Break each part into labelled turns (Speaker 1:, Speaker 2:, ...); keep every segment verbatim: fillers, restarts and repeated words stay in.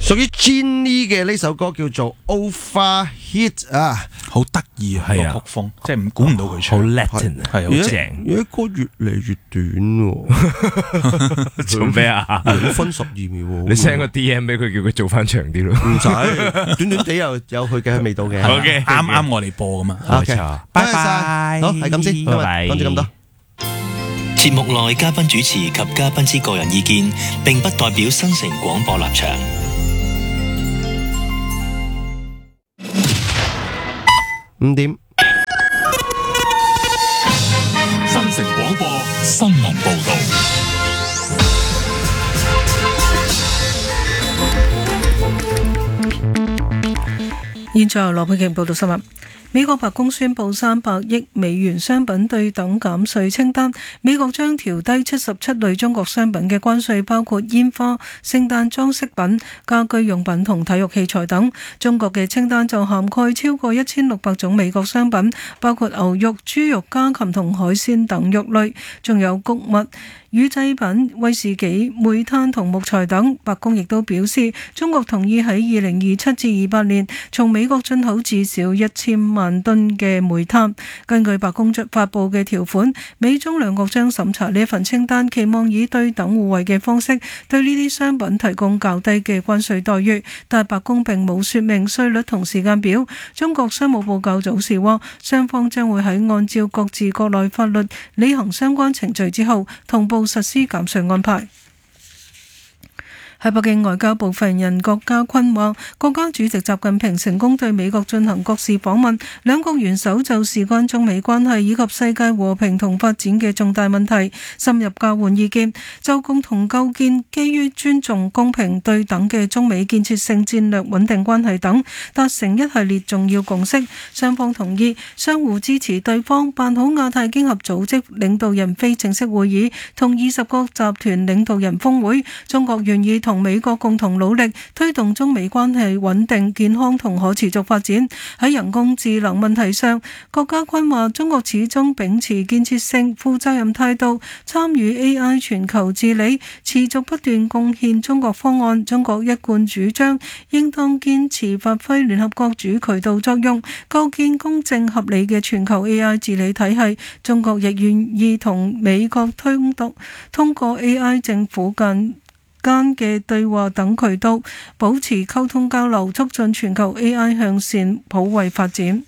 Speaker 1: 屬於 Jenny 嘅呢首歌叫做 Overheat 啊，
Speaker 2: 好得意啊，
Speaker 3: 係啊，
Speaker 2: 個曲風，即係唔估唔到佢唱，
Speaker 3: 好 Latin
Speaker 2: 係好正。
Speaker 1: 而家歌越嚟越短喎，
Speaker 3: 做咩啊？
Speaker 1: 兩分十二秒喎，
Speaker 3: 你 send 個 D M 俾佢，叫佢做翻長啲咯。
Speaker 1: 唔使，短短地又有佢嘅味道嘅。
Speaker 3: OK，
Speaker 2: 啱啱我哋播噶嘛。
Speaker 1: OK，
Speaker 3: 拜
Speaker 1: 拜拜，好係咁先，今日
Speaker 3: 拜拜
Speaker 1: 講住咁多。
Speaker 4: 節目內嘉賓主持及嘉賓之個人意見，並不代表新城廣播立場。
Speaker 1: 五點，
Speaker 5: 新城廣播新聞報道。
Speaker 6: 現在由羅佩瓊報道新聞。美國白宮宣布三百億美元商品對等減稅清單，美國將調低七十七類中國商品嘅關稅，包括煙花、聖誕裝飾品、家居用品同體育器材等。中國嘅清單就涵蓋超過一千六百種美國商品，包括牛肉、豬肉、家禽同海鮮等肉類，仲有穀物、乳製品、威士忌、煤炭同木材等。白宮亦都表示，中國同意喺二零二七至二八年從美國進口至少一千萬噸嘅煤炭。根據白宮發布嘅條款，美中兩國將審查呢一份清單，期望以對等互惠嘅方式對呢啲商品提供較低嘅關稅待遇。但白宮並冇說明稅率同時間表。中國商務部較早時話，雙方將會喺按照各自國內法律履行相關程序之後，同步實施減稅安排。喺北京，外交部發言人郭家坤話，國家主席習近平成功對美國進行國事訪問，兩國元首就事關中美關係以及世界和平同發展嘅重大問題深入交換意見，就共同構建基於尊重、公平、對等嘅中美建設性戰略穩定關係等達成一系列重要共識。雙方同意相互支持對方辦好亞太經合組織領導人非正式會議同二十國集團領導人峰會。中國願意同美國共同努力推動中美關係穩定、健康同可持續發展。喺人工智能問題上，郭家坤話：中國始終秉持建設性、負責任態度，參與 A I 全球治理，持續不斷貢獻中國方案。中國一貫主張應當堅持發揮聯合國主渠道作用，構建公正合理嘅全球 A I 治理體系。中國亦願意同美國推動通過 A I 政府間間嘅對話等渠道，保持溝通交流，促進全球 A I 向善普惠發展。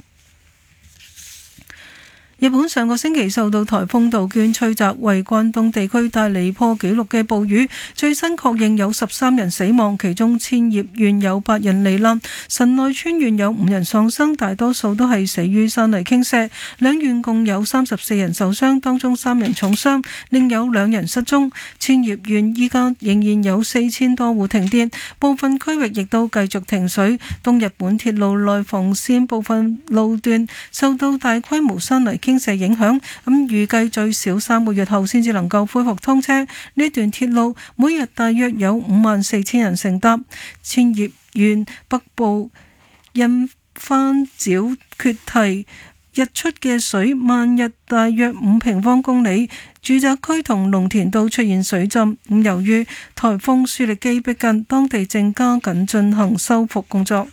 Speaker 6: 日本上個星期受到颱風杜鵑吹襲，為關東地區帶嚟破紀錄嘅暴雨，最新確認有十三人死亡，其中千葉縣有八人罹難，神奈川縣有五人喪生，大多數都係死於山泥傾瀉。兩縣共有三十四人受傷，當中三人重傷，另有兩人失蹤。千葉縣依家仍然有四千多戶停電，部分區域亦都繼續停水。東日本鐵路內房線部分路段受到大規模山泥傾傾瀉影響，咁預計最少三個月後先至能夠恢復通車。呢段鐵路每日大約有五萬四千人乘搭。千葉縣北部因番沼決堤，日出嘅水漫溢大約五平方公里，住宅區同農田都出現水浸。咁由於颱風舒力基逼近，當地正加緊進行修復工作。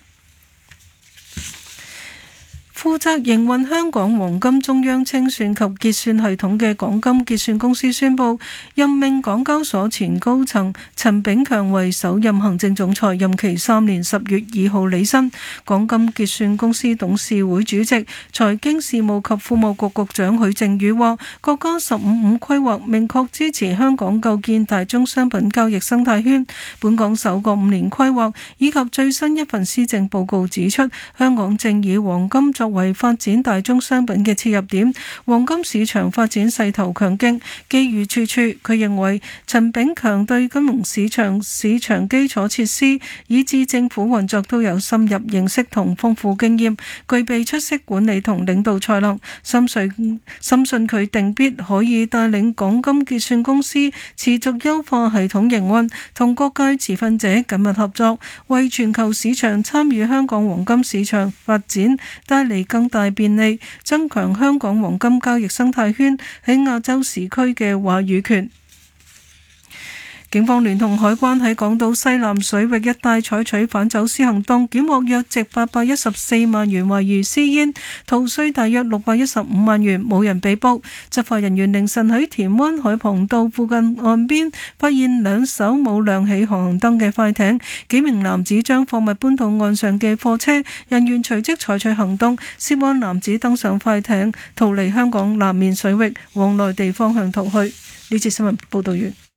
Speaker 6: 負責營運香港黃金中央清算及結算系統嘅港金結算公司宣布，任命港交所前高層陳炳強為首任行政總裁，任期三年，十月二號履新。港金結算公司董事會主席、財經事務及庫務局局長許正宇話，國家十五五規劃明確支持香港構建大宗商品交易生態圈。本港首個五年規劃以及最新一份施政報告指出，香港正以黃金作為發展大宗商品嘅切入點，黃金市場發展勢頭強勁，機遇處處。佢認為陳炳強對金融市場、市場基礎設施以至政府運作都有深入認識同豐富經驗，具備出色管理同領導才能。深信深信佢定必可以帶領港金結算公司持續優化系統營運，同各界持份者緊密合作，為全球市場參與香港黃金市場發展帶嚟更大便利，增強香港黃金交易生態圈喺亞洲時區嘅話語權。 警方聯同海關喺港島西南水域一帶採取反走私行動，檢獲約值八百一十四萬元懷疑私煙，逃稅大約六百一十五萬元，冇人被捕。執法人員凌晨喺田灣海傍道附近岸邊發現兩艘冇亮起航行燈嘅快艇，幾名男子將貨物搬到岸上嘅貨車，人員隨即採取行動，涉案男子登上快艇逃離香港南面水域，往內地方向逃去。呢節新聞報道完。